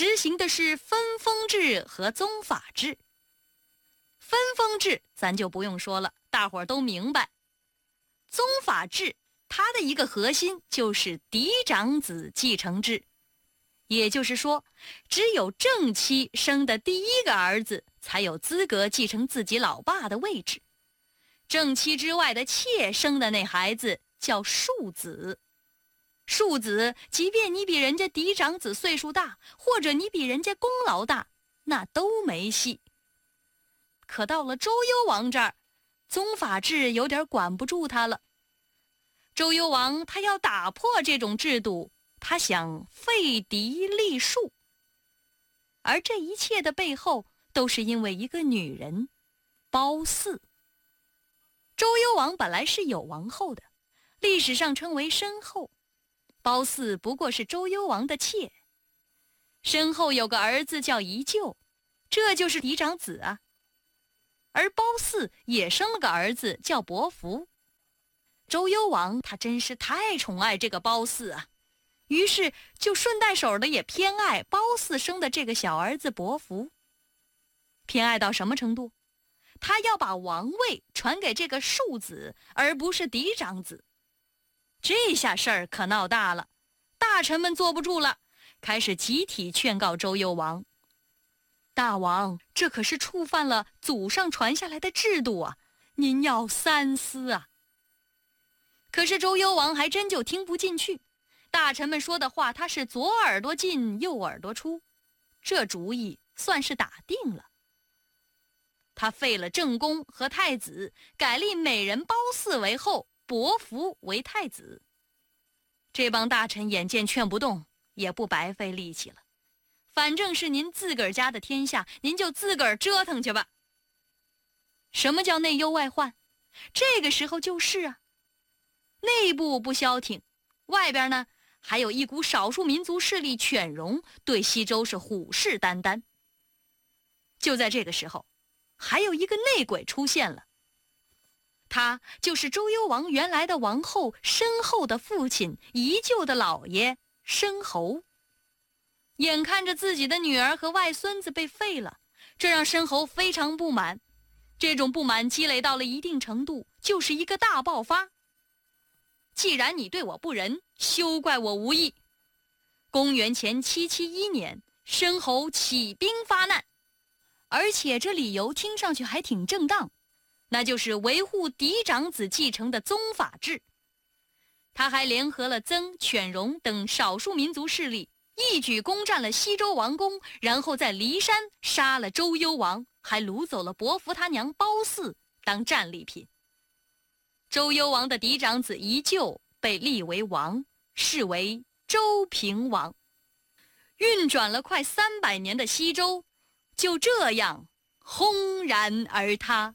实行的是分封制和宗法制。分封制咱就不用说了，大伙儿都明白。宗法制它的一个核心就是嫡长子继承制，也就是说，只有正妻生的第一个儿子才有资格继承自己老爸的位置，正妻之外的妾生的那孩子叫庶子。庶子即便你比人家嫡长子岁数大，或者你比人家功劳大，那都没戏。可到了周幽王这儿，宗法制有点管不住他了。周幽王他要打破这种制度，他想废嫡立庶。而这一切的背后都是因为一个女人，褒姒。周幽王本来是有王后的，历史上称为申后，褒姒不过是周幽王的妾。申后有个儿子叫宜臼，这就是嫡长子啊。而褒姒也生了个儿子叫伯服。周幽王他真是太宠爱这个褒姒啊，于是就顺带手的也偏爱褒姒生的这个小儿子伯服。偏爱到什么程度？他要把王位传给这个庶子，而不是嫡长子。这下事儿可闹大了，大臣们坐不住了，开始集体劝告周幽王。大王，这可是触犯了祖上传下来的制度啊，您要三思啊。可是周幽王还真就听不进去，大臣们说的话他是左耳朵进右耳朵出，这主意算是打定了。他废了正宫和太子，改立美人褒姒为后，伯服为太子。这帮大臣眼见劝不动，也不白费力气了。反正是您自个儿家的天下，您就自个儿折腾去吧。什么叫内忧外患？这个时候就是啊，内部不消停，外边呢还有一股少数民族势力犬戎对西周是虎视眈眈。就在这个时候，还有一个内鬼出现了，他就是周幽王原来的王后申后的父亲宜臼的老爷申侯。眼看着自己的女儿和外孙子被废了，这让申侯非常不满。这种不满积累到了一定程度，就是一个大爆发。既然你对我不仁，休怪我无义。公元前771年，申侯起兵发难，而且这理由听上去还挺正当，那就是维护嫡长子继承的宗法制。他还联合了曾、犬戎等少数民族势力，一举攻占了西周王宫，然后在骊山杀了周幽王，还掳走了伯服他娘褒姒当战利品。周幽王的嫡长子宜臼被立为王，是为周平王。运转了快300年的西周，就这样轰然而塌。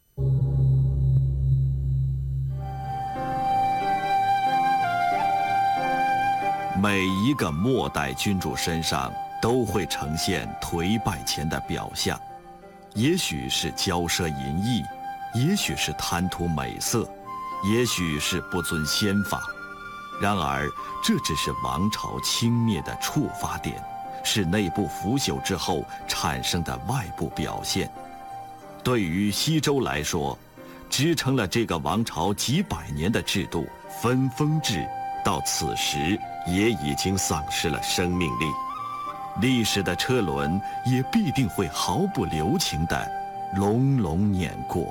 每一个末代君主身上都会呈现颓败前的表象，也许是骄奢淫逸，也许是贪图美色，也许是不遵先法。然而这只是王朝倾灭的触发点，是内部腐朽之后产生的外部表现。对于西周来说，支撑了这个王朝几百年的制度分封制，到此时也已经丧失了生命力，历史的车轮也必定会毫不留情地隆隆碾过。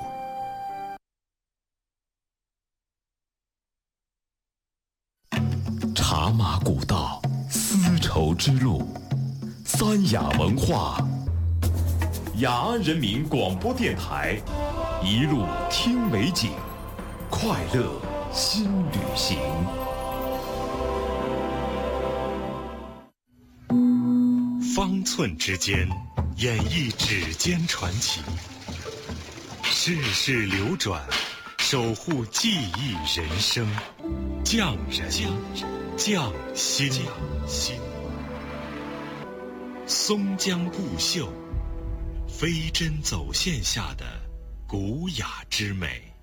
茶马古道，丝绸之路，三雅文化，雅安人民广播电台，一路听美景，快乐新旅行。方寸之间，演绎指尖传奇；世事流转，守护记忆人生。匠人匠心，松江布绣，飞针走线下的古雅之美。